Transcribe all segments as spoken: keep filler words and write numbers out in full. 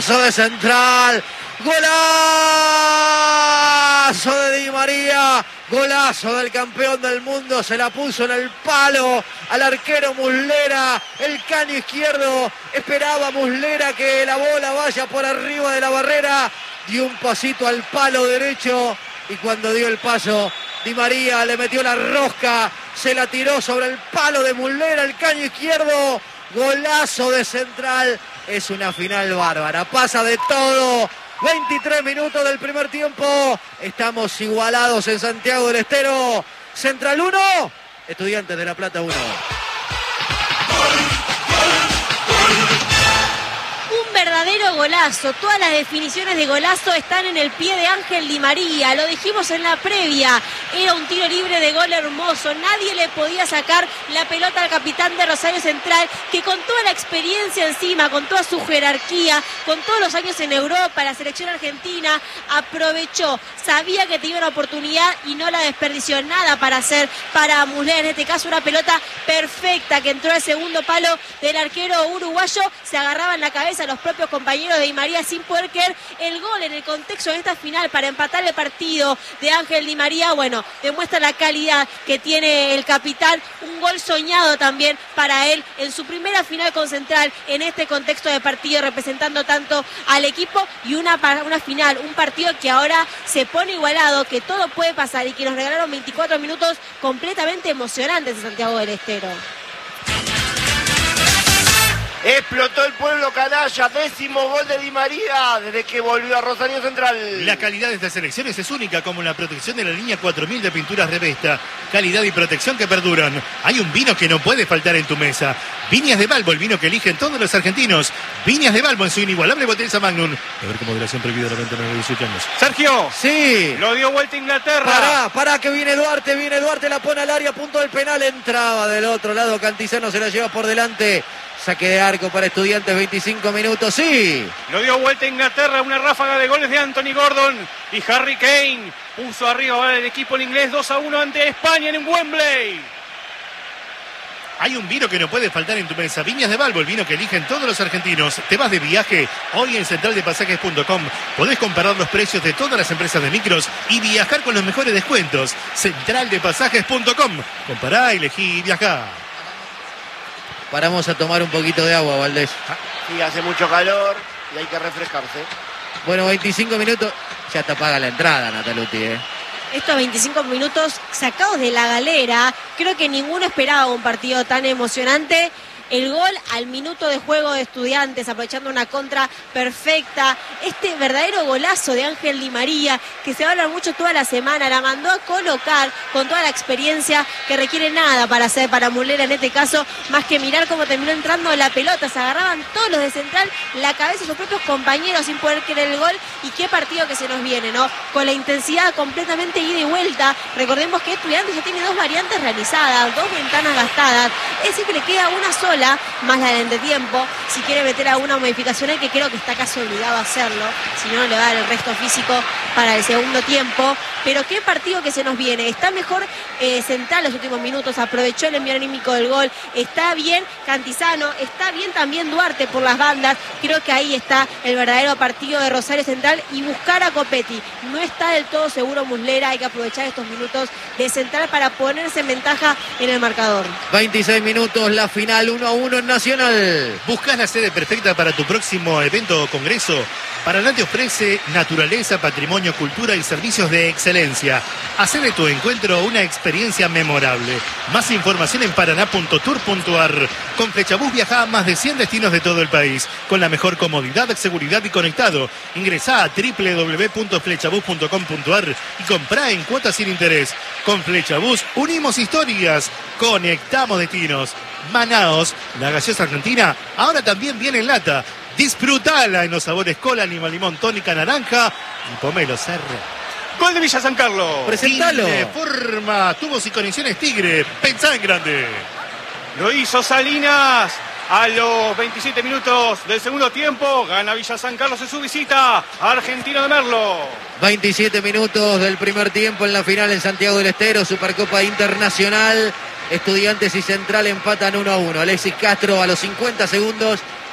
Golazo de Central. Golazo de Di María. Golazo del campeón del mundo. Se la puso en el palo al arquero Muslera. El caño izquierdo. Esperaba Muslera que la bola vaya por arriba de la barrera. Dio un pasito al palo derecho. Y cuando dio el paso, Di María le metió la rosca. Se la tiró sobre el palo de Muslera. El caño izquierdo. Golazo de Central. Es una final bárbara. Pasa de todo. veintitrés minutos del primer tiempo. Estamos igualados en Santiago del Estero. Central uno, Estudiantes de La Plata uno. Un verdadero golazo. Todas las definiciones de golazo están en el pie de Ángel Di María. Lo dijimos en la previa. Era un tiro libre de gol hermoso. Nadie le podía sacar la pelota al capitán de Rosario Central, que con toda la experiencia encima, con toda su jerarquía, con todos los años en Europa, la selección argentina, aprovechó. Sabía que tenía una oportunidad y no la desperdició. Nada para hacer para Muslera. En este caso, una pelota perfecta que entró al segundo palo del arquero uruguayo. Se agarraba en la cabeza los propios compañeros de Di María sin poder creer el gol en el contexto de esta final para empatar el partido de Ángel Di María. Bueno, demuestra la calidad que tiene el capitán. Un gol soñado también para él en su primera final con Central en este contexto de partido, representando tanto al equipo y una, una final, un partido que ahora se pone igualado, que todo puede pasar y que nos regalaron veinticuatro minutos completamente emocionantes en Santiago del Estero. Explotó el pueblo canalla, décimo gol de Di María desde que volvió a Rosario Central. La calidad de estas selecciones es única, como la protección de la línea cuatro mil de pinturas Revesta. Calidad y protección que perduran. Hay un vino que no puede faltar en tu mesa. Viñas de Balbo, el vino que eligen todos los argentinos. Viñas de Balbo en su inigualable botella Magnum. A ver qué moderación prohibida de venta en los dieciocho años. Sergio. Sí. Lo dio vuelta Inglaterra. Pará, pará que viene Duarte, viene Duarte, la pone al área, punto del penal. Entraba del otro lado, Cantizano se la lleva por delante. Saque de arco para Estudiantes, veinticinco minutos, sí. Lo dio vuelta Inglaterra, una ráfaga de goles de Anthony Gordon y Harry Kane. Puso arriba el equipo en inglés dos a uno ante España en Wembley. Hay un vino que no puede faltar en tu mesa. Viñas de Balbo, el vino que eligen todos los argentinos. ¿Te vas de viaje? Hoy en central de pasajes punto com podés comparar los precios de todas las empresas de micros y viajar con los mejores descuentos. central de pasajes punto com. Compará, elegí y viajá. Paramos a tomar un poquito de agua, Valdés. Sí, hace mucho calor y hay que refrescarse. Bueno, veinticinco minutos. Ya te paga la entrada, Nataluti, ¿eh? Estos veinticinco minutos sacados de la galera, creo que ninguno esperaba un partido tan emocionante. El gol al minuto de juego de Estudiantes, aprovechando una contra perfecta. Este verdadero golazo de Ángel Di María, que se va a hablar mucho toda la semana, la mandó a colocar con toda la experiencia que requiere nada para hacer para Muslera en este caso, más que mirar cómo terminó entrando la pelota. Se agarraban todos los de Central la cabeza de sus propios compañeros sin poder creer el gol. Y qué partido que se nos viene, ¿no? Con la intensidad completamente ida y vuelta. Recordemos que Estudiantes ya tiene dos variantes realizadas, dos ventanas gastadas. Es decir, que le queda una sola, más la del entretiempo, si quiere meter alguna modificación, que creo que está casi obligado a hacerlo, si no, no le va a dar el resto físico para el segundo tiempo. Pero qué partido que se nos viene. Está mejor eh, Central los últimos minutos, aprovechó el envío anímico del gol, está bien Cantizano, está bien también Duarte por las bandas. Creo que ahí está el verdadero partido de Rosario Central y buscar a Copetti. No está del todo seguro Muslera, hay que aprovechar estos minutos de Central para ponerse en ventaja en el marcador. veintiséis minutos, la final, uno a uno en Nacional. ¿Buscas la sede perfecta para tu próximo evento o congreso? Paraná te ofrece naturaleza, patrimonio, cultura y servicios de excelencia. Hacé de tu encuentro una experiencia memorable. Más información en paraná punto tour punto ar. Con Flechabús viaja a más de cien destinos de todo el país, con la mejor comodidad, seguridad y conectado. Ingresá a doble u doble u doble u punto flechabús punto com punto ar y comprá en cuotas sin interés. Con Flechabús unimos historias, conectamos destinos. Manaos, la gaseosa argentina, ahora también viene en lata. Disfrutala en los sabores cola, lima, limón, tónica, naranja y pomelo cerro. Gol de Villa San Carlos. Presentalo. De forma, tubos y conexiones Tigre. Pensá en grande. Lo hizo Salinas a los veintisiete minutos del segundo tiempo. Gana Villa San Carlos en su visita a Argentino de Merlo. veintisiete minutos del primer tiempo en la final en Santiago del Estero, Supercopa Internacional. Estudiantes y Central empatan uno a uno. Alexis Castro a los cincuenta segundos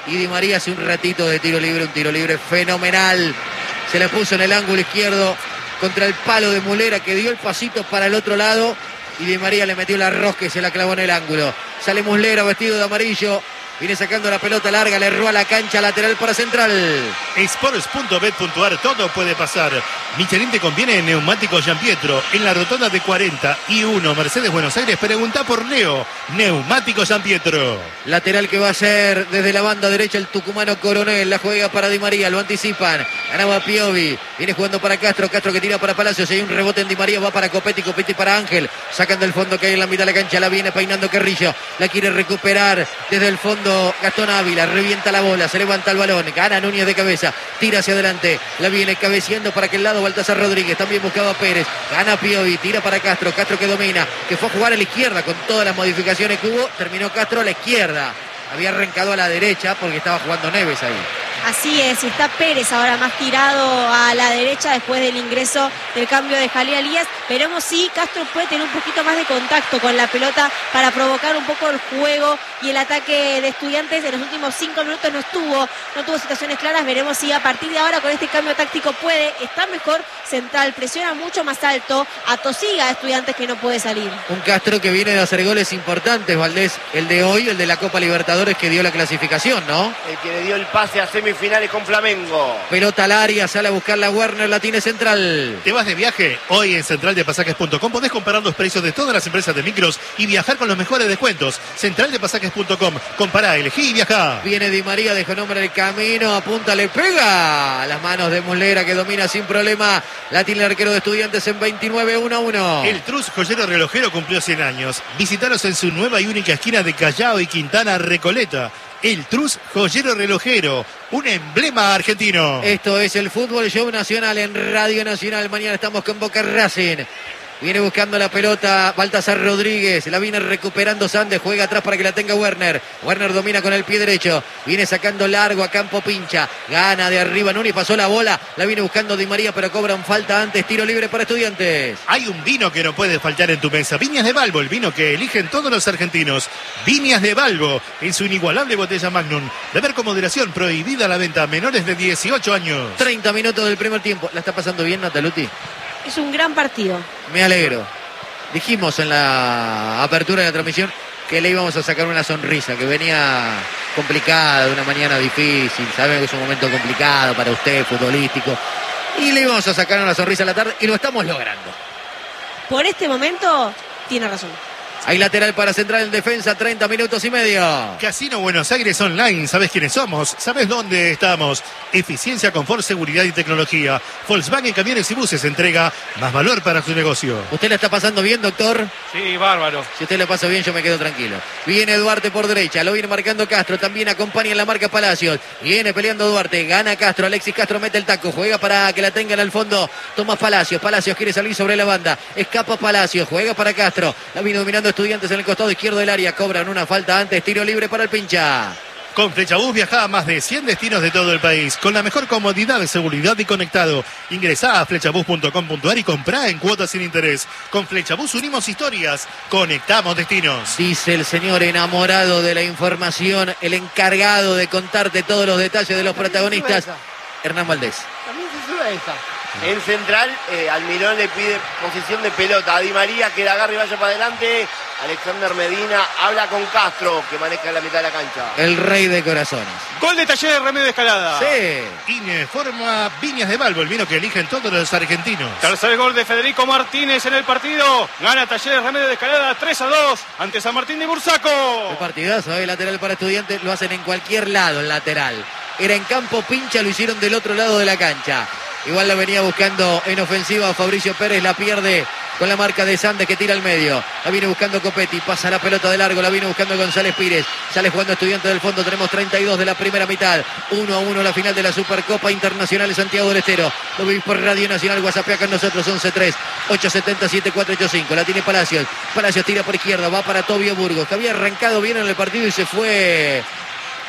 Y Di María hace un ratito de tiro libre, un tiro libre fenomenal. Se le puso en el ángulo izquierdo contra el palo de Muslera, que dio el pasito para el otro lado. Y Di María le metió la rosca y se la clavó en el ángulo. Sale Muslera vestido de amarillo. Viene sacando la pelota larga, le erró a la cancha, lateral para Central. Sports punto bet punto ar, todo puede pasar. Michelin te conviene en Neumáticos Giampietro. En la rotonda de cuarenta y uno Mercedes Buenos Aires, pregunta por Leo. Neumáticos Giampietro. Lateral que va a ser desde la banda derecha el tucumano Coronel. La juega para Di María, lo anticipan. Ganaba Piovi. Viene jugando para Castro. Castro que tira para Palacios. Hay un rebote en Di María, va para Copetti. Copetti para Ángel. Sacan del fondo que hay en la mitad de la cancha. La viene peinando Carrillo. La quiere recuperar desde el fondo Gastón Ávila. Revienta la bola. Se levanta el balón. Gana Núñez de cabeza. Tira hacia adelante. La viene cabeceando para aquel lado Baltasar Rodríguez. También buscaba Pérez. Gana Piovi. Tira para Castro. Castro que domina. Que fue a jugar a la izquierda con todas las modificaciones que hubo. Terminó Castro a la izquierda. Había arrancado a la derecha porque estaba jugando Neves ahí. Así es, está Pérez ahora más tirado a la derecha después del ingreso del cambio de Jalí Elías. Veremos si Castro puede tener un poquito más de contacto con la pelota para provocar un poco el juego y el ataque de Estudiantes. En los últimos cinco minutos no estuvo, no tuvo situaciones claras. Veremos si a partir de ahora con este cambio táctico puede estar mejor. Central presiona mucho más alto, atosiga a Estudiantes que no puede salir. Un Castro que viene de hacer goles importantes, Valdés, el de hoy, el de la Copa Libertadores que dio la clasificación, ¿no? El que le dio el pase a semifinales con Flamengo. Pelota al área, sale a buscar la Werner, la tiene Central. ¿Te vas de viaje? Hoy en central de pasajes punto com podés comparar los precios de todas las empresas de micros y viajar con los mejores descuentos. central de pasajes punto com. Compará, elegí y viajá. Viene Di María, dejó nombre el camino, apunta, le pega a las manos de Muslera que domina sin problema. La tiene el arquero de Estudiantes en veintinueve, uno a uno. El Trus Joyero Relojero cumplió cien años. Visítalos en su nueva y única esquina de Callao y Quintana Recoleta. El Trus Joyero Relojero, un emblema argentino. Esto es el Fútbol Show Nacional en Radio Nacional. Mañana estamos con Boca Racing. Viene buscando la pelota Baltasar Rodríguez. La viene recuperando Sandes. Juega atrás para que la tenga Werner. Werner domina con el pie derecho. Viene sacando largo a campo pincha. Gana de arriba Núñez. Pasó la bola. La viene buscando Di María, pero cobran falta antes. Tiro libre para Estudiantes. Hay un vino que no puede faltar en tu mesa. Viñas de Balbo, el vino que eligen todos los argentinos. Viñas de Balbo, en su inigualable botella Magnum. Beber con moderación, prohibida la venta a menores de dieciocho años. treinta minutos del primer tiempo. ¿La está pasando bien, Nataluti? Es un gran partido. Me alegro. Dijimos en la apertura de la transmisión que le íbamos a sacar una sonrisa, que venía complicada, de una mañana difícil. Sabemos que es un momento complicado para usted, futbolístico. Y le íbamos a sacar una sonrisa a la tarde y lo estamos logrando. Por este momento, tiene razón. Hay lateral para Central en defensa, treinta minutos y medio. Casino Buenos Aires Online, ¿sabes quiénes somos? ¿Sabes dónde estamos? Eficiencia, confort, seguridad y tecnología. Volkswagen Camiones y Buses entrega más valor para su negocio. ¿Usted la está pasando bien, doctor? Sí, bárbaro. Si usted la pasa bien, yo me quedo tranquilo. Viene Duarte por derecha, lo viene marcando Castro, también acompaña en la marca Palacios. Viene peleando Duarte, gana Castro, Alexis Castro mete el taco, juega para que la tengan al fondo. Tomás Palacios, Palacios quiere salir sobre la banda, escapa Palacios, juega para Castro. La viene dominando Estudiantes en el costado izquierdo del área, cobran una falta antes, tiro libre para el pincha. Con Flechabús viaja a más de cien destinos de todo el país, con la mejor comodidad, seguridad y conectado. Ingresá a flechabús punto com punto ar y comprá en cuotas sin interés. Con Flechabús unimos historias, conectamos destinos. Dice el señor enamorado de la información, el encargado de contarte todos los detalles de los protagonistas, Hernán Valdés. También se sube esa. En Central, eh, Almirón le pide posición de pelota a Di María, que la agarre y vaya para adelante. Alexander Medina habla con Castro, que maneja la mitad de la cancha. El rey de corazones. Gol de Talleres Remedio de Escalada. Sí. INE forma Viñas de Balbo, el vino que eligen todos los argentinos. Tercer gol de Federico Martínez en el partido. Gana Talleres Remedio de Escalada tres a dos ante San Martín de Bursaco. El partidazo, ¿eh? Lateral para Estudiantes, lo hacen en cualquier lado, el lateral. Era en campo pincha, lo hicieron del otro lado de la cancha. Igual la venía buscando en ofensiva Fabricio Pérez, la pierde con la marca de Sandes que tira al medio. La viene buscando Copetti, pasa la pelota de largo, la viene buscando González Pires. Sale jugando Estudiantes del fondo, tenemos treinta y dos de la primera mitad. uno a uno la final de la Supercopa Internacional de Santiago del Estero. Lo vivís por Radio Nacional, WhatsApp con nosotros, once tres, ocho siete siete, cuatro ocho cinco. La tiene Palacios, Palacios tira por izquierda, va para Tobio Burgos, que había arrancado bien en el partido y se fue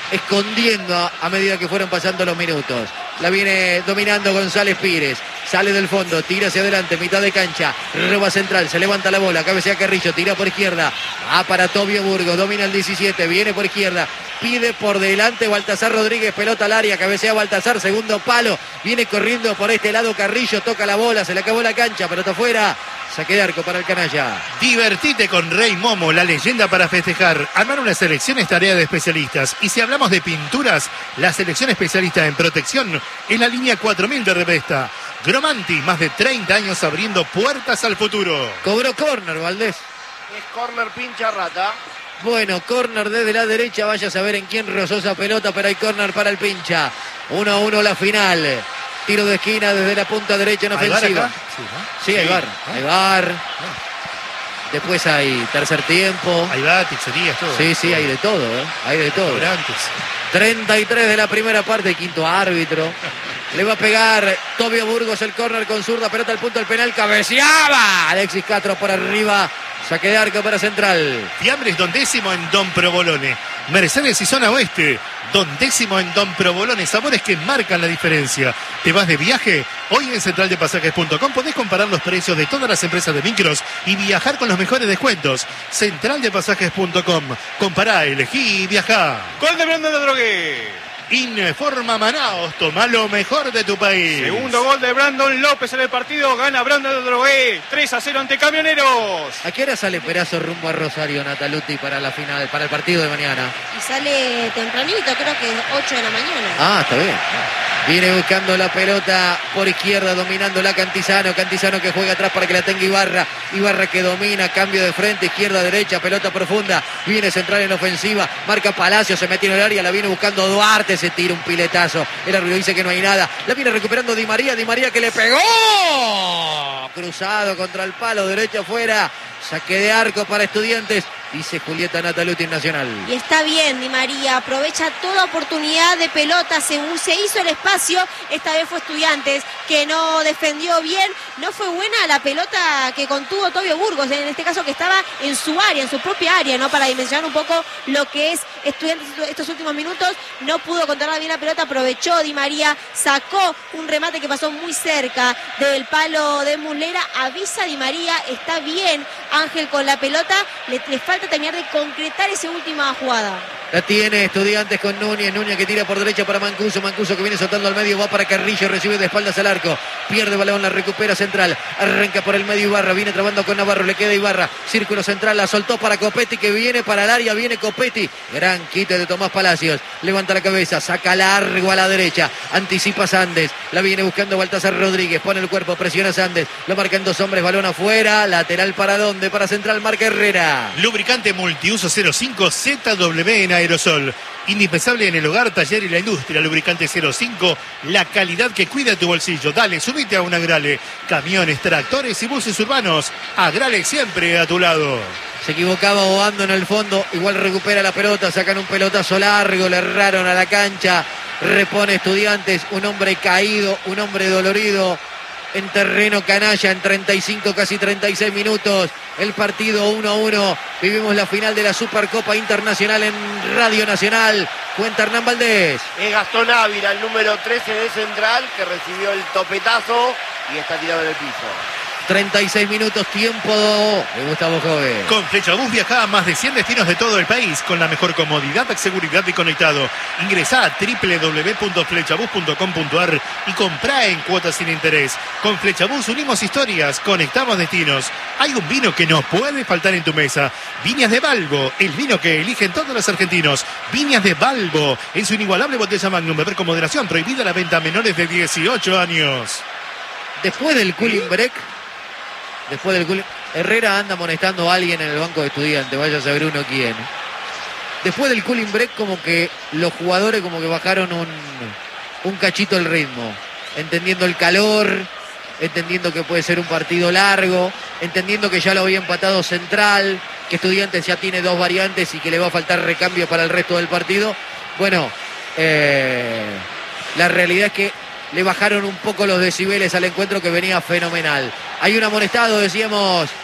escondiendo a, a medida que fueron pasando los minutos. La viene dominando González Pires. Sale del fondo, tira hacia adelante, mitad de cancha, roba central, se levanta la bola, cabecea Carrillo, tira por izquierda, va para Tobio Burgos, domina el diecisiete, viene por izquierda, pide por delante Baltasar Rodríguez, pelota al área, cabecea Baltasar, segundo palo, viene corriendo por este lado Carrillo, toca la bola, se le acabó la cancha, pelota afuera, saque de arco para el canalla. Divertite con Rey Momo, la leyenda para festejar. Armar una selección es tarea de especialistas. Y si hablamos de pinturas, la selección especialista en protección es la línea cuatro mil de Revesta. Gromanti, más de treinta años abriendo puertas al futuro. Cobró córner, Valdés. Es córner pincha rata. Bueno, córner desde la derecha, vaya a saber en quién rozó esa pelota, pero hay córner para el pincha. uno a uno la final. Tiro de esquina desde la punta derecha en ofensiva. Sí, ¿no? Sí, hay bar, ¿no? hay bar. Después hay tercer tiempo. Ahí va, pizzerías, todo. Sí, sí, hay de todo, ¿eh? Hay de todo. Restaurantes. treinta y tres de la primera parte, quinto árbitro. Le va a pegar Tobio Burgos el córner con zurda, pelota al punto del penal, cabeceaba Alexis Castro por arriba, saque de arco para Central. Fiambres Don Décimo en Don Provolone. Mercedes y Zona Oeste, Don Décimo en Don Provolone. Sabores que marcan la diferencia. ¿Te vas de viaje? Hoy en central de pasajes punto com podés comparar los precios de todas las empresas de micros y viajar con los mejores descuentos. central de pasajes punto com. Compará, elegí y viajá. Gol de Brandon de Drogué. Informa Manaos, toma lo mejor de tu país. Segundo gol de Brandon López en el partido. Gana Brandon de Drogué. tres a cero ante Camioneros. ¿A qué hora sale Perazo rumbo a Rosario, Nataluti, para la final, para el partido de mañana? Y sale tempranito, creo que ocho de la mañana. Ah, está bien. Viene buscando la pelota por izquierda, dominando la Cantizano. Cantizano que juega atrás para que la tenga Ibarra. Ibarra que domina, cambio de frente, izquierda, derecha, pelota profunda. Viene Central en ofensiva. Marca Palacio, se metió en el área, la viene buscando Duarte. Se tira un piletazo. El árbitro dice que no hay nada. La viene recuperando Di María. Di María que le pegó. Cruzado contra el palo, derecho afuera. Saque de arco para Estudiantes, dice Julieta Nataluti Nacional. Y está bien, Di María, aprovecha toda oportunidad de pelota, se, se hizo el espacio, esta vez fue Estudiantes, que no defendió bien, no fue buena la pelota que contuvo Tobio Burgos, en este caso que estaba en su área, en su propia área, ¿no? Para dimensionar un poco lo que es Estudiantes estos últimos minutos, no pudo controlar bien la pelota, aprovechó Di María, sacó un remate que pasó muy cerca del palo de Muslera, avisa Di María, está bien Ángel con la pelota, le, le falta terminar de concretar esa última jugada. La tiene Estudiantes con Núñez, Núñez que tira por derecha para Mancuso, Mancuso que viene soltando al medio, va para Carrillo, recibe de espaldas al arco, pierde balón, la recupera Central, arranca por el medio Ibarra, viene trabando con Navarro, le queda Ibarra, círculo central, la soltó para Copetti que viene para el área, viene Copetti, gran quite de Tomás Palacios, levanta la cabeza, saca largo a la derecha, anticipa Sandes, la viene buscando Baltasar Rodríguez, pone el cuerpo, presiona Sandes, lo marcan dos hombres, balón afuera, lateral para dónde, para Central, marca Herrera. Lubricante multiuso cero cinco Z W en aerosol. Indispensable en el hogar, taller y la industria. Lubricante cero cinco, la calidad que cuida tu bolsillo. Dale, subite a un Agrale. Camiones, tractores y buses urbanos. Agrale siempre a tu lado. Se equivocaba Obando en el fondo, igual recupera la pelota, sacan un pelotazo largo, le erraron a la cancha, repone Estudiantes, un hombre caído, un hombre dolorido. En terreno canalla, en treinta y cinco, casi treinta y seis minutos. El partido uno a uno. Vivimos la final de la Supercopa Internacional en Radio Nacional. Cuenta Hernán Valdés. Es Gastón Ávila, el número trece de Central, que recibió el topetazo y está tirado en el piso. treinta y seis minutos, tiempo de Gustavo Jove. Con Flechabús viaja a más de cien destinos de todo el país con la mejor comodidad, seguridad y conectado. Ingresá a doble u doble u doble u punto flechabús punto com punto a r y comprá en cuotas sin interés. Con Flechabús unimos historias, conectamos destinos. Hay un vino que no puede faltar en tu mesa. Viñas de Balbo, el vino que eligen todos los argentinos. Viñas de Balbo, en su inigualable botella Magnum. Beber con moderación, prohibida la venta a menores de dieciocho años. Después del cooling break, Después del cooling... Herrera anda amonestando a alguien en el banco de Estudiantes, vaya a saber uno quién. Después del cooling break, como que los jugadores como que bajaron un, un cachito el ritmo, entendiendo el calor, entendiendo que puede ser un partido largo, entendiendo que ya lo había empatado Central, que Estudiantes ya tiene dos variantes y que le va a faltar recambio para el resto del partido. Bueno, eh, la realidad es que le bajaron un poco los decibeles al encuentro que venía fenomenal. Hay un amonestado, decíamos,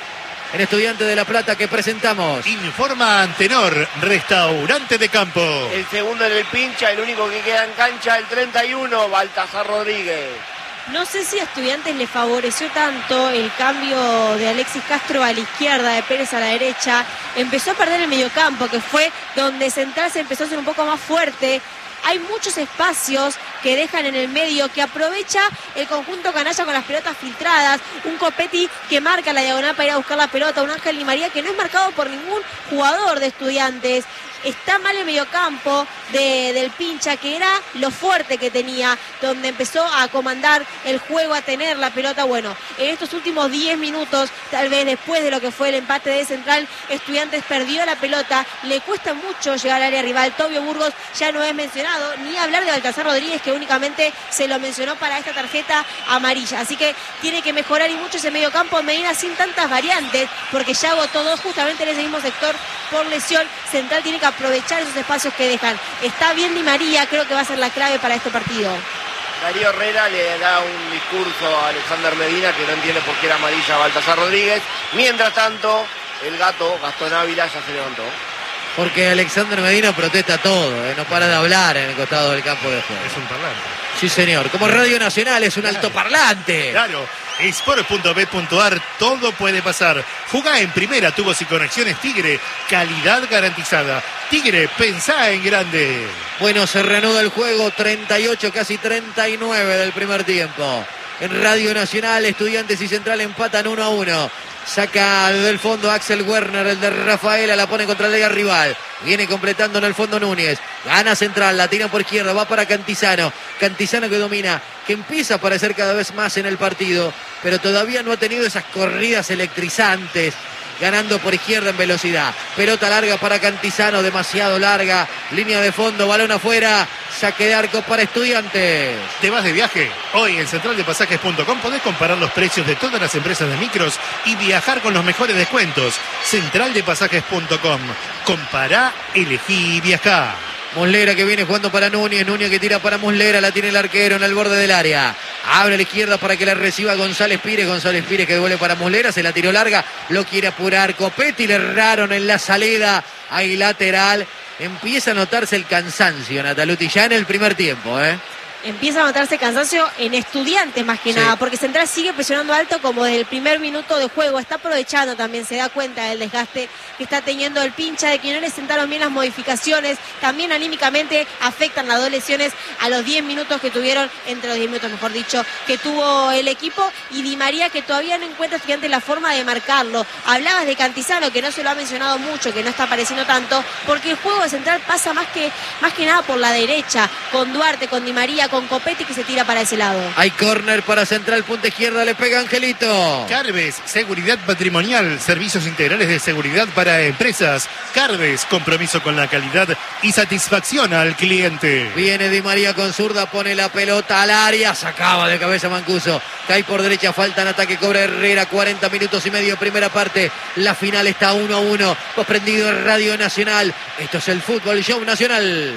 en Estudiantes de La Plata que presentamos. Informa Antenor, restaurante de campo. El segundo en el pincha, el único que queda en cancha, el treinta y uno, Baltasar Rodríguez. No sé si a Estudiantes le favoreció tanto el cambio de Alexis Castro a la izquierda, de Pérez a la derecha. Empezó a perder el mediocampo, que fue donde Central se empezó a ser un poco más fuerte. Hay muchos espacios que dejan en el medio, que aprovecha el conjunto canalla con las pelotas filtradas. Un Copetti que marca la diagonal para ir a buscar la pelota. Un Ángel Di María que no es marcado por ningún jugador de Estudiantes. Está mal el mediocampo de, del pincha, que era lo fuerte que tenía, donde empezó a comandar el juego, a tener la pelota. Bueno, en estos últimos diez minutos, tal vez después de lo que fue el empate de Central, Estudiantes perdió la pelota, le cuesta mucho llegar al área rival. Tobio Burgos ya no es mencionado, ni hablar de Baltasar Rodríguez, que únicamente se lo mencionó para esta tarjeta amarilla. Así que tiene que mejorar y mucho ese mediocampo. Medina sin tantas variantes, porque ya agotó dos justamente en ese mismo sector por lesión. Central tiene que aprovechar esos espacios que dejan. Está bien Di María, creo que va a ser la clave para este partido. Darío Herrera le da un discurso a Alexander Medina que no entiende por qué era amarilla a Baltasar Rodríguez. Mientras tanto, el gato Gastón Ávila ya se levantó. Porque Alexander Medina protesta todo, ¿eh? No para de hablar en el costado del campo de juego. Es un parlante. Sí, señor. Como Radio Nacional es un altoparlante. Claro. Sport punto bet punto ar, todo puede pasar. Jugá en primera, tubos y conexiones Tigre, calidad garantizada. Tigre, pensá en grande. Bueno, se reanuda el juego, treinta y ocho, casi treinta y nueve del primer tiempo. En Radio Nacional, Estudiantes y Central empatan uno a uno. Saca del fondo Axel Werner, el de Rafaela, la pone contra el área rival. Viene completando en el fondo Núñez. Gana Central, la tira por izquierda, va para Cantizano. Cantizano que domina, que empieza a aparecer cada vez más en el partido, pero todavía no ha tenido esas corridas electrizantes. Ganando por izquierda en velocidad. Pelota larga para Cantizano, demasiado larga. Línea de fondo, balón afuera. Saque de arco para Estudiantes. ¿Te vas de viaje? Hoy en central de pasajes punto com podés comparar los precios de todas las empresas de micros y viajar con los mejores descuentos. central de pasajes punto com. Compará, elegí y viajá. Muslera que viene jugando para Núñez. Núñez que tira para Muslera. La tiene el arquero en el borde del área. Abre a la izquierda para que la reciba González Pires. González Pires que devuelve para Muslera. Se la tiró larga. Lo quiere apurar Copetti. Le erraron en la salida. Ahí lateral. Empieza a notarse el cansancio, Nataluti, ya en el primer tiempo, ¿eh? Empieza a notarse cansancio en Estudiantes más que sí. nada, porque Central sigue presionando alto como desde el primer minuto de juego. Está aprovechando también, se da cuenta del desgaste que está teniendo el pincha, de que no le sentaron bien las modificaciones. También anímicamente afectan las dos lesiones a los diez minutos que tuvieron, entre los diez minutos mejor dicho, que tuvo el equipo. Y Di María que todavía no encuentra Estudiantes la forma de marcarlo. Hablabas de Cantizano, que no se lo ha mencionado mucho, que no está apareciendo tanto, porque el juego de Central pasa más que, más que nada por la derecha, con Duarte, con Di María, con Copetti que se tira para ese lado. Hay córner para Central, punta izquierda, le pega Angelito. Carves, seguridad patrimonial, servicios integrales de seguridad para empresas. Carves, compromiso con la calidad y satisfacción al cliente. Viene Di María con zurda, pone la pelota al área, sacaba de cabeza Mancuso. Cae por derecha, falta en ataque, cobra Herrera, cuarenta minutos y medio, primera parte. La final está uno a uno. Vos prendido en Radio Nacional. Esto es el Fútbol Show Nacional.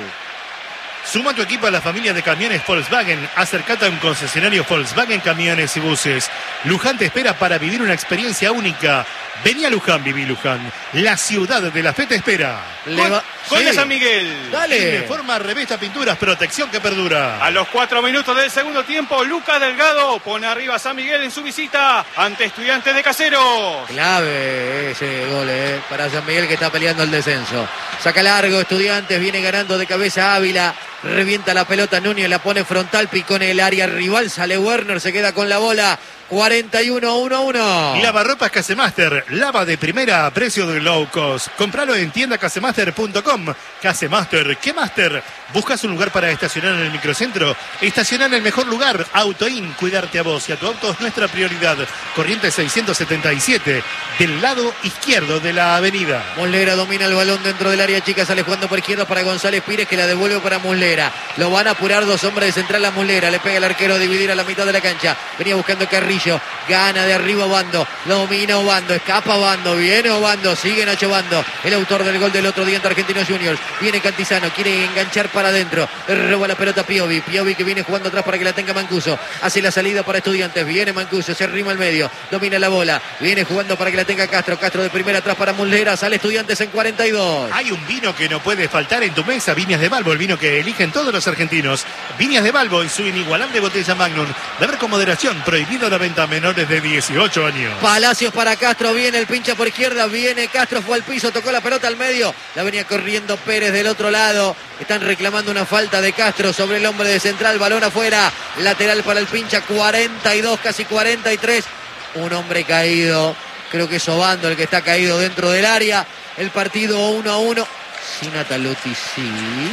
Suma tu equipo a la familia de camiones Volkswagen. Acércate a un concesionario Volkswagen Camiones y Buses. Luján te espera para vivir una experiencia única. Vení a Luján, viví Luján. La ciudad de la fe te espera. Gol, gol sí. de San Miguel. Dale. Reforma, revista, pinturas, protección que perdura. A los cuatro minutos del segundo tiempo, Lucas Delgado pone arriba a San Miguel en su visita ante Estudiantes de Caseros. Clave ese gol eh, para San Miguel que está peleando el descenso. Saca largo Estudiantes, viene ganando de cabeza Ávila. Revienta la pelota Núñez, la pone frontal, picó en el área rival, sale Werner, se queda con la bola. cuarenta y uno, uno a uno. Lavarropas Casemaster, lava de primera a precio de low cost. Compralo en tienda casemaster punto com. Casemaster, ¿qué master? ¿Buscas un lugar para estacionar en el microcentro? Estacionar en el mejor lugar, Autoin, cuidarte a vos y a tu auto es nuestra prioridad. Corrientes seiscientos setenta y siete, del lado izquierdo de la avenida. Muslera domina el balón dentro del área chica, sale jugando por izquierda para González Pires que la devuelve para Muslera. Muslera. Lo van a apurar dos hombres de central a Muslera. Le pega el arquero a dividir a la mitad de la cancha. Venía buscando Carrillo. Gana de arriba Obando. Domina Obando. Escapa Obando. Viene Obando. Sigue Nacho Obando. El autor del gol del otro día ante Argentinos Juniors. Viene Cantizano. Quiere enganchar para adentro. Roba la pelota Piovi. Piovi que viene jugando atrás para que la tenga Mancuso. Hace la salida para Estudiantes. Viene Mancuso. Se arrima al medio. Domina la bola. Viene jugando para que la tenga Castro. Castro de primera atrás para Muslera. Sale Estudiantes en cuarenta y dos. Hay un vino que no puede faltar en tu mesa. Viñas de Balbo. El vino que eligen todos los argentinos. Viñas de Balbo y su inigualable botella Magnum. Beber con moderación. Prohibido la venta a menores de dieciocho años. Palacios para Castro. Viene el pincha por izquierda. Viene Castro. Fue al piso. Tocó la pelota al medio. La venía corriendo Pérez del otro lado. Están reclamando una falta de Castro sobre el hombre de central. Balón afuera. Lateral para el pincha. cuarenta y dos, casi cuarenta y tres. Un hombre caído. Creo que es Obando el que está caído dentro del área. El partido uno a uno. Sí, Nataluti, sí.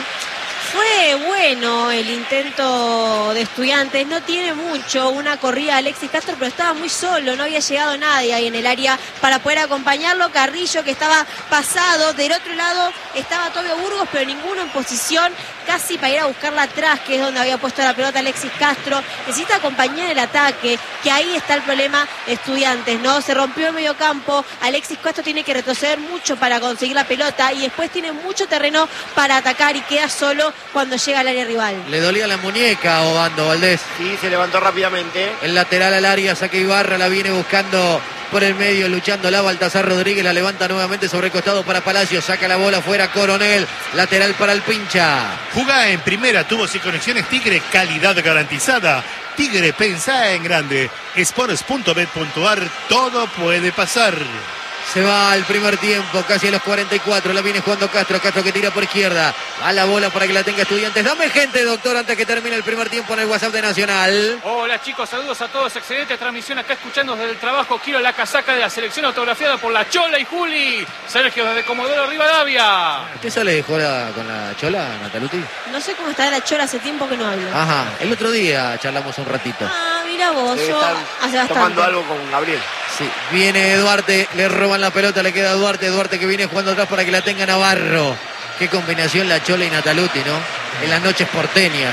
Fue bueno el intento de Estudiantes, no tiene mucho, una corrida de Alexis Castro, pero estaba muy solo, no había llegado nadie ahí en el área para poder acompañarlo. Carrillo que estaba pasado, del otro lado estaba Tobio Burgos, pero ninguno en posición casi para ir a buscarla atrás, que es donde había puesto la pelota Alexis Castro. Necesita acompañar el ataque, que ahí está el problema de Estudiantes, ¿no? Se rompió el medio campo, Alexis Castro tiene que retroceder mucho para conseguir la pelota y después tiene mucho terreno para atacar y queda solo cuando llega al área rival. Le dolía la muñeca a Obando, Valdés. Sí, se levantó rápidamente. El lateral al área, saque Ibarra, la viene buscando por el medio, luchando la Baltasar Rodríguez, la levanta nuevamente sobre el costado para Palacio, saca la bola fuera Coronel, lateral para el pincha. Jugá en primera, tubos y conexiones Tigre, calidad garantizada. Tigre, pensá en grande. Sports punto bet punto ar, todo puede pasar. Se va al primer tiempo, casi a los cuarenta y cuatro. La viene jugando Castro. Castro que tira por izquierda. A la bola para que la tenga Estudiantes. Dame gente, doctor, antes que termine el primer tiempo en el WhatsApp de Nacional. Hola chicos, saludos a todos. Excelente transmisión acá escuchando desde el trabajo. Quiero la casaca de la selección autografiada por la Chola y Juli. Sergio desde Comodoro Rivadavia. ¿Usted sale de joda con la Chola, Nataluti? No sé cómo está la Chola, hace tiempo que no hablo. Ajá, el otro día charlamos un ratito. Ah, mira vos, Debe yo estar hace bastante. tomando algo con Gabriel. Sí, viene Duarte, le roban la pelota, le queda a Duarte, Duarte que viene jugando atrás para que la tenga Navarro. Qué combinación la Chola y Nataluti, ¿no? En las noches porteñas.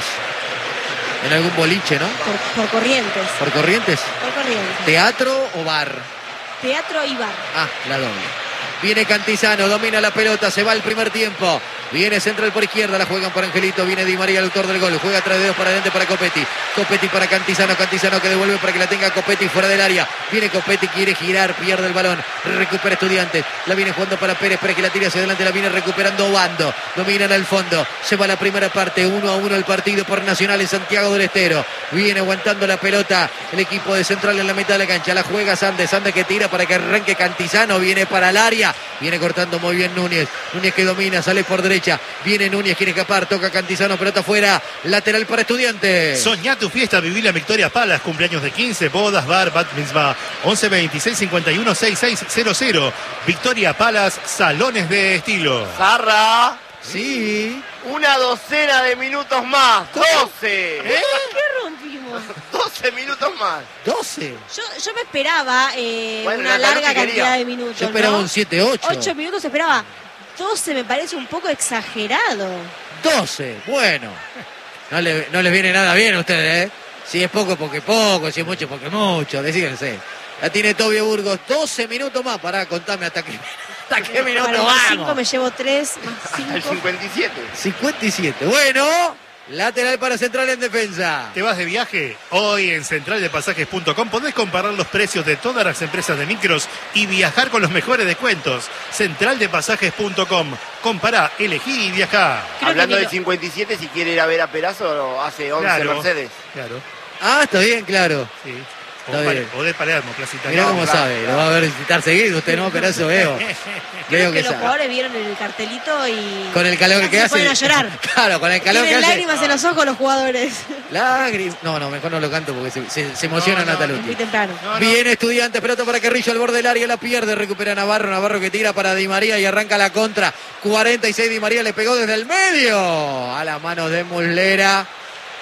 En algún boliche, ¿no? Por, por Corrientes. ¿Por Corrientes? Por Corrientes. ¿Teatro o bar? Teatro y bar. Ah, la doble. Viene Cantizano, domina la pelota, se va el primer tiempo. Viene central por izquierda, la juegan para Angelito. Viene Di María, el autor del gol. Juega tres dedos para adelante para Copetti. Copetti para Cantizano. Cantizano que devuelve para que la tenga Copetti fuera del área. Viene Copetti, quiere girar, pierde el balón. Recupera Estudiantes. La viene jugando para Pérez. Pérez que la tira hacia adelante. La viene recuperando Obando. Dominan al fondo. Se va la primera parte. Uno a uno el partido por Nacional en Santiago del Estero. Viene aguantando la pelota el equipo de Central en la mitad de la cancha. La juega Sande. Sande que tira para que arranque Cantizano. Viene para el área. Viene cortando muy bien Núñez. Núñez que domina. Sale por derecha. Viene Núñez, quiere escapar, toca Cantizano, pelota afuera, lateral para Estudiantes. Soñá tu fiesta, viví la Victoria Palas, cumpleaños de quince, bodas, bar, bat mitzvah, once veintiséis cincuenta y uno sesenta y seis cero cero. Victoria Palas, salones de estilo. Zarra, Sí. una docena de minutos más, doce. ¿Eh? ¿Qué rompimos? doce minutos más. doce. Yo, yo me esperaba eh, Bueno, una Nataluti larga quería. cantidad de minutos. Yo esperaba ¿no? un siete ocho. Ocho minutos esperaba. doce me parece un poco exagerado. doce. Bueno. No, le, no les viene nada bien a ustedes, ¿eh? Si es poco, porque poco. Si es mucho, porque mucho. Decídense. La tiene Tobio Burgos. doce minutos más. Pará, contame hasta qué, hasta qué minuto Para los cinco vamos. me llevo tres más Al cinco. cincuenta y siete. cincuenta y siete. Bueno. Lateral para Central en defensa. ¿Te vas de viaje? Hoy en central de pasajes punto com podés comparar los precios de todas las empresas de micros y viajar con los mejores descuentos. central de pasajes punto com. Compará, elegí y viajá. Creo Hablando que del lo- cincuenta y siete, si quiere ir a ver a Perazo, hace once Claro, Mercedes. claro, Ah, está bien, claro. sí. Está O, Pal- bien. o de Palermo, Plaza Mirá Italia. cómo claro, sabe. claro. Lo va a ver visitar seguido usted, ¿no? Pero eso veo. Creo Veo que que los sabe. jugadores vieron el cartelito y Con el calor casi que se hace. ponen a llorar. Claro, con el calor que Tienen hace. lágrimas en los ojos los jugadores. Lágrimas. No, no, mejor no lo canto porque se, se- se emociona No, no, Es muy Nataluti. temprano. No, no. Viene Estudiantes, pelota para Carrillo al borde del área, la pierde, recupera Navarro, Navarro que tira para Di María y arranca la contra. cuarenta y seis Di María le pegó desde el medio a las manos de Muslera.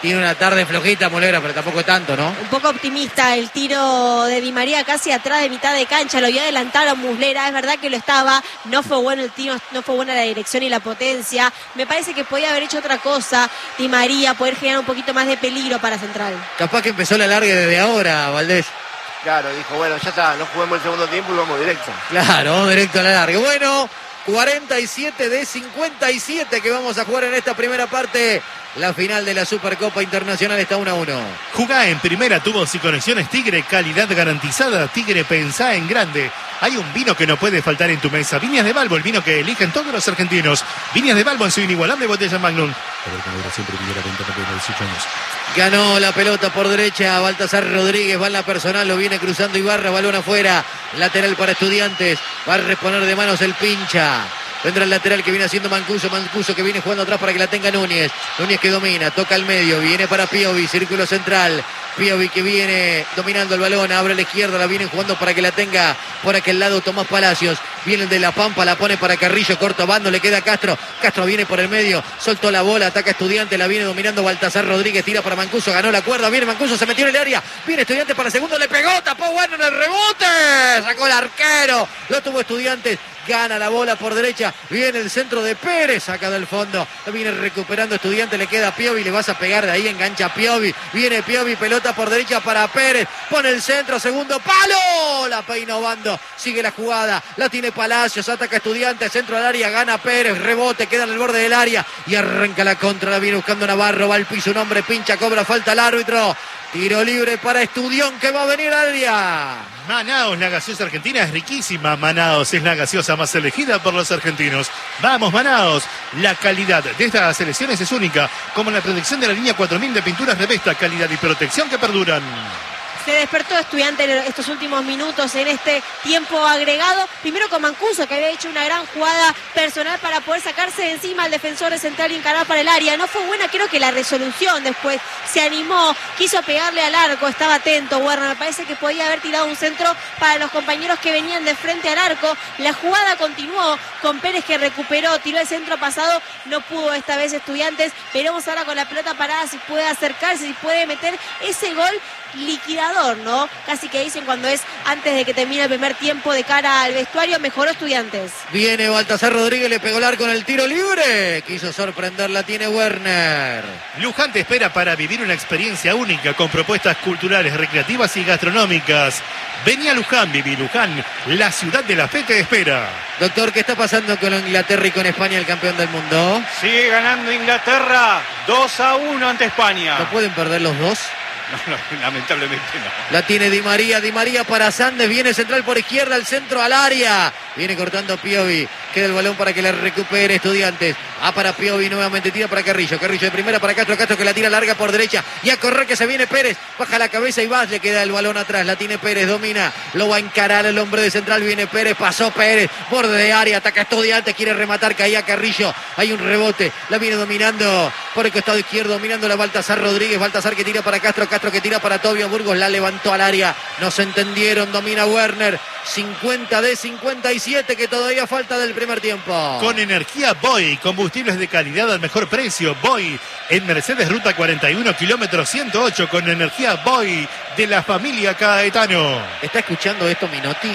tiene una tarde flojita Muslera, pero tampoco tanto, ¿no? Un poco optimista el tiro de Di María casi atrás de mitad de cancha, lo había adelantado Muslera, es verdad que lo estaba, no fue bueno el tiro, no fue buena la dirección y la potencia, me parece que podía haber hecho otra cosa Di María, poder generar un poquito más de peligro para Central. Capaz que empezó la larga desde ahora, Valdés. Claro, dijo, bueno, ya está, no juguemos el segundo tiempo y vamos directo. Claro, vamos directo a la larga. Bueno, cuarenta y siete de cincuenta y siete que vamos a jugar en esta primera parte. La final de la Supercopa Internacional está uno a uno. Jugá en primera, tubos y conexiones Tigre, calidad garantizada. Tigre, pensá en grande. Hay un vino que no puede faltar en tu mesa. Viñas de Balbo, el vino que eligen todos los argentinos. Viñas de Balbo en su inigualable botella Magnum. A ver cómo era siempre Primera venta de dieciocho años. Ganó la pelota por derecha, Baltasar Rodríguez, va en la personal, lo viene cruzando Ibarra, balón afuera, lateral para Estudiantes, va a reponer de manos el pincha. Vendrá el lateral que viene haciendo Mancuso, Mancuso que viene jugando atrás para que la tenga Núñez. Núñez que domina, toca al medio, viene para Piovi, círculo central. Piovi que viene dominando el balón, abre a la izquierda, la viene jugando para que la tenga por aquel lado Tomás Palacios. Viene el de La Pampa, la pone para Carrillo, corto bando, le queda Castro. Castro viene por el medio, soltó la bola, ataca Estudiante, la viene dominando Baltasar Rodríguez, tira para Mancuso, ganó la cuerda, viene Mancuso, se metió en el área, viene Estudiante para el segundo, le pegó, tapó bueno en el rebote, sacó el arquero, lo tuvo Estudiantes. Gana la bola por derecha, viene el centro de Pérez, saca del fondo, viene recuperando Estudiante, le queda a Piovi, le vas a pegar de ahí, engancha a Piovi, viene Piovi, pelota por derecha para Pérez, pone el centro, segundo palo, la peina Obando, sigue la jugada, la tiene Palacios, ataca Estudiante, centro al área, gana Pérez, rebote, queda en el borde del área y arranca la contra, la viene buscando Navarro, va al piso, un hombre pincha, cobra falta al árbitro. Tiro libre para Estudión que va a venir al área. Manaos, la gaseosa argentina es riquísima. Manaos es la gaseosa más elegida por los argentinos. Vamos, Manaos. La calidad de estas selecciones es única, como la protección de la línea cuatro mil de pinturas Revesta, calidad y protección que perduran. Se despertó Estudiante en estos últimos minutos en este tiempo agregado. Primero con Mancuso, que había hecho una gran jugada personal para poder sacarse de encima al defensor de Central y encarar para el área. No fue buena, creo que la resolución después. Se animó, quiso pegarle al arco, estaba atento Werner. Me parece que podía haber tirado un centro para los compañeros que venían de frente al arco. La jugada continuó con Pérez que recuperó, tiró el centro pasado. No pudo esta vez Estudiantes. Veremos ahora con la pelota parada si puede acercarse, si puede meter ese gol liquidador, ¿no? Casi que dicen cuando es antes de que termine el primer tiempo de cara al vestuario. Mejoró Estudiantes. Viene Baltasar Rodríguez, le pegó el arco en el tiro libre. Quiso sorprender, la tiene Werner. Luján te espera para vivir una experiencia única con propuestas culturales, recreativas y gastronómicas. Vení a Luján, viví Luján, la ciudad de la fe te espera. Doctor, ¿qué está pasando con Inglaterra y con España, el campeón del mundo? Sigue ganando Inglaterra dos a uno ante España. ¿No pueden perder los dos? No, no, lamentablemente no. La tiene Di María, Di María para Sandes, viene central por izquierda, el centro al área. Viene cortando Piovi, queda el balón para que la recupere Estudiantes. Ah, para Piovi nuevamente, tira para Carrillo, Carrillo de primera para Castro, Castro que la tira larga por derecha. Y a correr que se viene Pérez, baja la cabeza y va, le queda el balón atrás, la tiene Pérez, domina, lo va a encarar el hombre de central, viene Pérez, pasó Pérez, borde de área, ataca Estudiantes, quiere rematar, caía Carrillo, hay un rebote, la viene dominando por el costado izquierdo, dominando la Baltasar Rodríguez, Baltasar que tira para Castro, Castro que tira para Tobio Burgos, la levantó al área, no se entendieron, domina Werner, cincuenta de cincuenta y siete que todavía falta del primer tiempo. Con energía Boy, combustibles de calidad al mejor precio. Boy, en Mercedes Ruta cuarenta y uno, kilómetro ciento ocho, con energía Boy de la familia Caetano. ¿Está escuchando esto Minotti?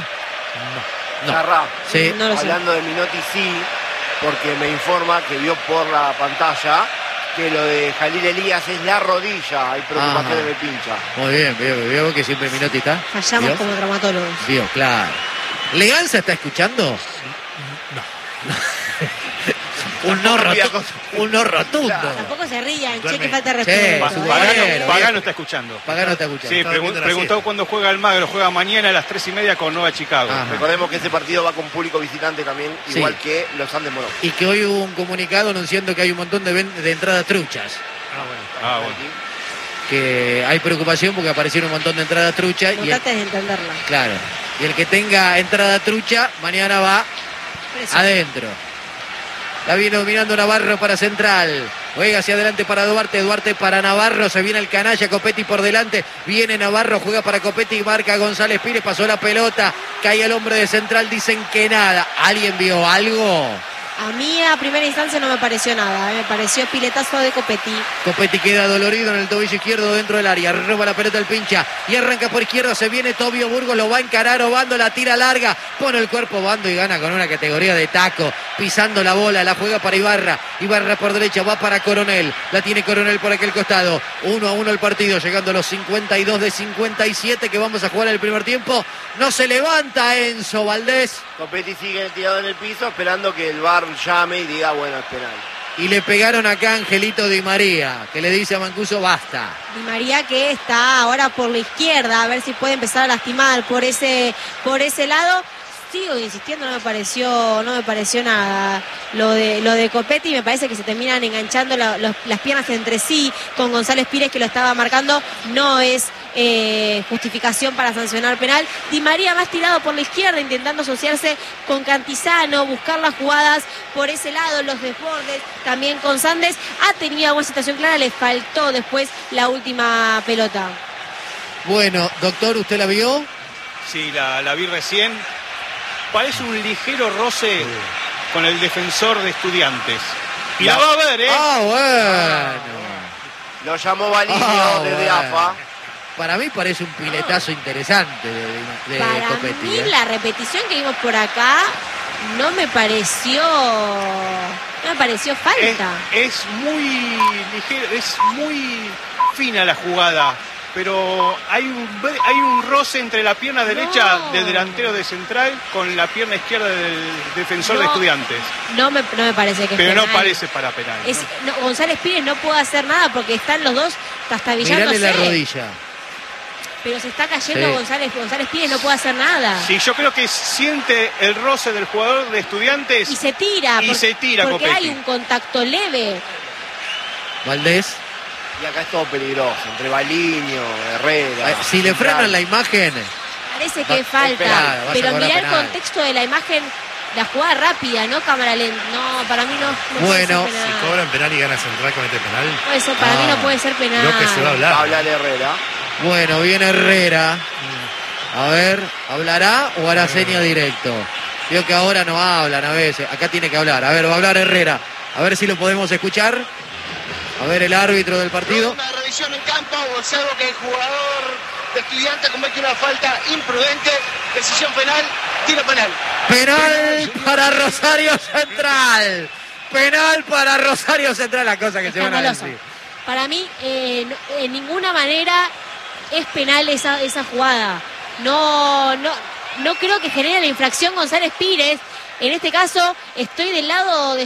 No. Garra. Sí. No lo sé. Hablando de Minotti, sí, porque me informa que vio por la pantalla que lo de Jalil Elías es la rodilla. Hay preocupaciones de pincha. Muy bien, veo, veo que siempre Minotti está. Fallamos ¿Vio? como traumatólogos. Vio, claro. ¿Leganza está escuchando? No. un, no rotu- un no rotundo. Claro. Tampoco se rían, che, Duerme. que falta de Sí, respeto. va- ¿eh? Pagano, Bueno, Pagano está escuchando. Pagano está escuchando. Sí, Estaba pregun- viendo la preguntó siesta. cuándo juega el Magro. Juega mañana a las tres y media con Nueva Chicago. Ajá. Recordemos que ese partido va con público visitante también, Sí. igual que los Andes Morón. Y que hoy hubo un comunicado anunciando que hay un montón de, ven- de entradas truchas. Ah, bueno. Ah, bueno. Que hay preocupación porque aparecieron un montón de entradas truchas. No Y el, trates de entenderla. claro. Y el que tenga entrada trucha, mañana va Preso. adentro. La viene dominando Navarro para Central. Juega hacia adelante para Duarte. Duarte para Navarro. Se viene el canalla. Copetti por delante. Viene Navarro. Juega para Copetti y marca González Pires. Pasó la pelota. Cae el hombre de Central. Dicen que nada. ¿Alguien vio algo? A mí a primera instancia no me pareció nada, ¿eh? Me pareció piletazo de Copetti. Copetti queda dolorido en el tobillo izquierdo dentro del área, roba la pelota el pincha y arranca por izquierda, se viene Tobio Burgos, lo va a encarar Obando, la tira larga, pone el cuerpo Obando y gana con una categoría de taco, pisando la bola, la juega para Ibarra, Ibarra por derecha, va para Coronel, la tiene Coronel por aquel costado, uno a uno el partido, llegando a los cincuenta y dos de cincuenta y siete que vamos a jugar el primer tiempo, no se levanta Enzo Valdés. Copetti sigue tirado en el piso esperando que el V A R llame y diga bueno, es penal. Y le pegaron acá a Angelito Di María, que le dice a Mancuso basta. Di María que está ahora por la izquierda, a ver si puede empezar a lastimar por ese, por ese lado. Sigo insistiendo, no me pareció, no me pareció nada lo de lo de Copetti. Me parece que se terminan enganchando la, los, las piernas entre sí con González Pires, que lo estaba marcando. No es eh, justificación para sancionar penal. Di María más tirado por la izquierda, intentando asociarse con Cantizano, buscar las jugadas por ese lado, los desbordes también con Sandes. Ha tenido alguna situación clara, le faltó después la última pelota. Bueno, doctor, ¿usted la vio? Sí, la, la vi recién. Parece un ligero roce con el defensor de Estudiantes. Y la va a ver, ¿eh? Ah, bueno. Lo llamó Valinho Ah, desde bueno. A F A. Para mí parece un piletazo interesante de, de Para Copetti. mí ¿eh? la repetición que vimos por acá no me pareció no me pareció Es, falta. es muy ligero, es muy fina la jugada. Pero hay un, hay un roce entre la pierna derecha No. del delantero de Central con la pierna izquierda del defensor No. de Estudiantes. No me, no me parece que es Pero no penal. parece para penal. Es- ¿no? no, González Pires no puede hacer nada porque están los dos trastabillándose. Mirale la rodilla. Pero se está cayendo Sí. González, González Pires no puede hacer nada. Sí, yo creo que siente el roce del jugador de Estudiantes Y se tira. y porque, se tira porque Copetti. hay un contacto leve. Valdés. Y acá es todo peligroso, entre Baliño, Herrera. Eh, Si le Central. frenan la imagen, Parece Va- que falta. penal, vas a pero cobrar mirá el penal. contexto de la imagen, la jugada rápida, no cámara lenta. No, para mí no, no puede Bueno, ser penal. Si cobran penal y gana Central con este penal, Puede ser, para mí Ah, no puede ser penal. lo que se va a hablar. Habla de Herrera. bueno, viene Herrera. A ver, ¿hablará o hará seña directo? Veo que ahora no hablan a veces. Acá tiene que hablar. A ver, va a hablar Herrera. A ver si lo podemos escuchar. A ver el árbitro del partido. Una revisión en campo, observo que el jugador de Estudiantes comete una falta imprudente, decisión penal, tiro penal. Penal para Rosario Central. Penal para Rosario Central. La cosa que se van a Escandaloso. decir. Para mí, eh, no- en ninguna manera es penal esa, esa jugada. No, no, no creo que genere la infracción González Pires. En este caso, estoy del lado de